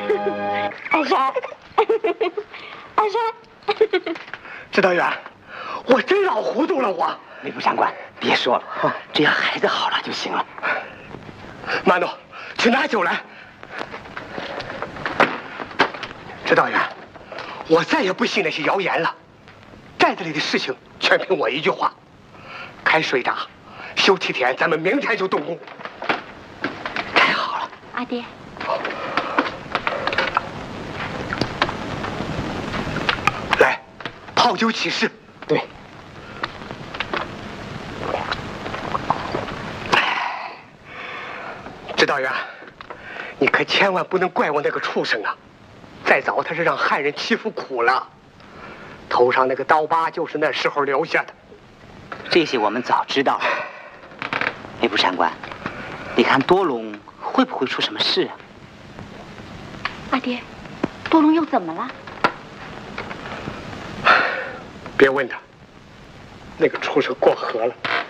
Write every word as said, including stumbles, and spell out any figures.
二山，二山， 指导员，我真老糊涂了，我。 礼部长官，别说了，只要孩子好了就行了。 马诺，去拿酒来。指导员，我再也不信那些谣言了。寨子里的事情全凭我一句话。开水闸，休七天，咱们明天就动工。 太好了， 阿爹。 来，泡酒起誓。 对。 指导员，你可千万不能怪我那个畜生啊！再早他是让汉人欺负苦了，头上那个刀疤就是那时候留下的。 这些我们早知道了。礼部长官，你看多隆会不会出什么事啊？ 阿爹，多隆又怎么了？ 别问他，那个畜生过河了。